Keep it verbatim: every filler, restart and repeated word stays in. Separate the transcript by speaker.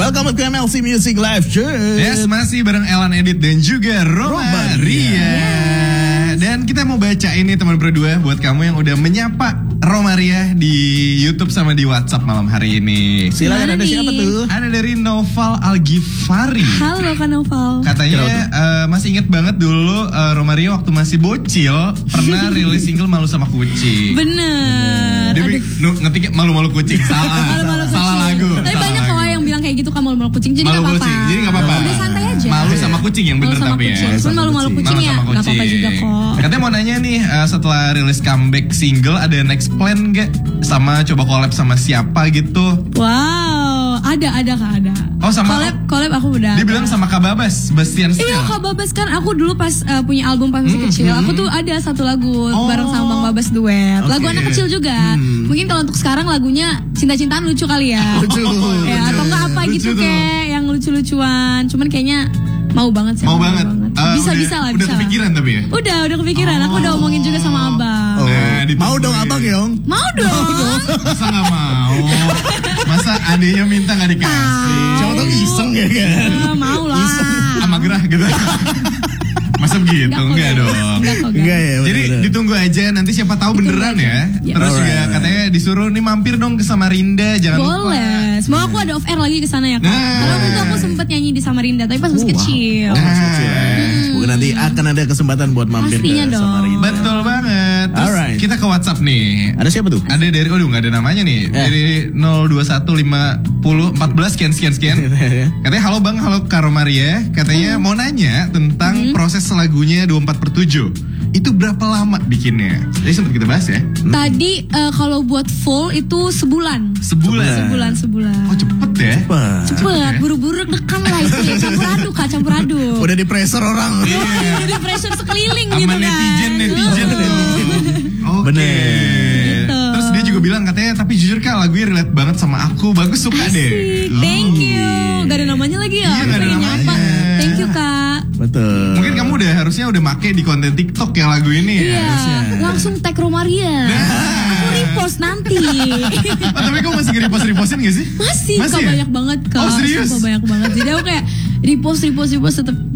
Speaker 1: Welcome to M L C Music Live Show.
Speaker 2: Yes, masih bareng Elan Edit dan juga Roma Ria. Yes. Dan kita mau baca ini teman berdua buat kamu yang udah menyapa Roma Ria di YouTube sama di WhatsApp malam hari ini.
Speaker 1: Silakan, ada siapa tuh?
Speaker 2: Ada dari Noval Algifari.
Speaker 3: Halo Kak Noval.
Speaker 2: Katanya uh, masih inget banget dulu uh, Roma Ria waktu masih bocil pernah rilis single Malu Sama Kucing.
Speaker 3: Bener.
Speaker 2: Dia ngetiknya malu-malu kucing. Salah.
Speaker 3: Malu-malu kucing.
Speaker 2: Salah lagu.
Speaker 3: Tapi
Speaker 2: salah
Speaker 3: banyak kok yang bilang kayak gitu kan malu-malu kucing. Jadi
Speaker 2: malu
Speaker 3: gak apa-apa.
Speaker 2: Kucing. Jadi gak apa-apa.
Speaker 3: Udah santai aja.
Speaker 2: Malu sama kucing yang bener tapi
Speaker 3: kucing.
Speaker 2: ya.
Speaker 3: Cuma malu-malu kucing ya gak apa-apa juga kok.
Speaker 2: Katanya mau nanya nih, uh, setelah rilis comeback single ada next plan gak? Sama coba collab sama siapa gitu?
Speaker 3: Wow, ada ada Kak ada.
Speaker 2: Oh sama
Speaker 3: collab collab aku udah.
Speaker 2: Dia bilang sama Kak Babas, Bastian Steel.
Speaker 3: Iya Kak Babas kan aku dulu pas uh, punya album pas masih mm, kecil, mm, aku tuh ada satu lagu oh, bareng sama Bang Babas duet. Okay. Lagu anak kecil juga. Mm. Mungkin kalau untuk sekarang lagunya cinta-cintaan lucu kali ya.
Speaker 1: Lucu.
Speaker 3: Ya atau enggak apa lucu gitu kayak yang lucu-lucuan. Cuman kayaknya mau banget sih.
Speaker 2: Mau banget. Uh,
Speaker 3: bisa
Speaker 2: udah,
Speaker 3: bisa lah.
Speaker 2: Udah
Speaker 3: bisa
Speaker 2: kepikiran
Speaker 3: lah.
Speaker 2: tapi ya.
Speaker 3: Udah udah kepikiran. Oh. Aku udah omongin juga sama abang.
Speaker 1: Oh. Nah, mau dong abang Yong.
Speaker 3: Mau dong.
Speaker 2: Masa nggak mau? Masa adiknya minta nggak dikasih?
Speaker 1: Coba dong iseng ya kan?
Speaker 3: Uh, mau lah.
Speaker 2: Sama gerah gitu. Masa begitu? Enggak, enggak dong.
Speaker 3: Enggak,
Speaker 1: enggak ya.
Speaker 2: Jadi bener. Ditunggu aja nanti siapa tahu ditunggu beneran aja. ya. ya. Terus right. juga katanya disuruh nih mampir dong ke Samarinda, jangan
Speaker 3: boleh.
Speaker 2: lupa.
Speaker 3: Boleh. Semoga aku ada off air lagi ke sana ya Kak. Nah. Karena waktu itu aku sempet nyanyi di Samarinda tapi pas masih
Speaker 1: wow.
Speaker 3: kecil.
Speaker 1: Oh, masih kecil. Hmm. Mungkin nanti akan ada kesempatan buat mampir
Speaker 3: pastinya
Speaker 1: ke
Speaker 3: dong.
Speaker 1: Samarinda.
Speaker 2: Betul banget. Terus
Speaker 1: Alright.
Speaker 2: kita ke WhatsApp nih.
Speaker 1: Ada siapa tuh?
Speaker 2: Ada dari, aduh nggak ada namanya nih. Eh. Dari nol dua satu lima nol empat belas sekian sekian sekian. Katanya halo Bang, halo Karo Maria. Katanya hmm. mau nanya tentang hmm. proses lagunya dua puluh empat per tujuh. Itu berapa lama bikinnya? Tadi sempat kita bahas ya.
Speaker 3: Hmm. Tadi uh, kalau buat full itu sebulan.
Speaker 2: Sebulan.
Speaker 3: Sebulan sebulan.
Speaker 2: Oh cepet ya?
Speaker 1: Cepet.
Speaker 3: Cepet. Buru-buru dekan lah itu ya. Campur aduk Kak, campur aduk.
Speaker 1: Udah di pressure orang.
Speaker 3: Iya. Yeah. Udah di pressure sekeliling
Speaker 2: Ama
Speaker 3: gitu kan.
Speaker 2: netizen netizen.
Speaker 1: Oke.
Speaker 2: Bener. Gitu. Terus dia juga bilang katanya tapi jujur Kak lagunya relate banget sama aku. Bagus suka
Speaker 3: Asik.
Speaker 2: deh.
Speaker 3: Thank you. Gak ada namanya lagi ya?
Speaker 2: Iya gak ada namanya.
Speaker 3: Nyapa. Thank you Kak.
Speaker 1: Betul.
Speaker 2: Mungkin kamu udah harusnya udah make di konten TikTok ya lagu ini ya.
Speaker 3: Iya. Harusnya. Langsung tag Romaria.
Speaker 2: Nah.
Speaker 3: Aku repost nanti.
Speaker 2: Oh, tapi kamu masih nge-repost-repostin gak sih?
Speaker 3: Masih,
Speaker 2: masih
Speaker 3: Kak
Speaker 2: ya?
Speaker 3: banyak banget Kak.
Speaker 2: Oh serius?
Speaker 3: Sumpah banyak banget. Jadi aku kayak repost, repost, repost tetep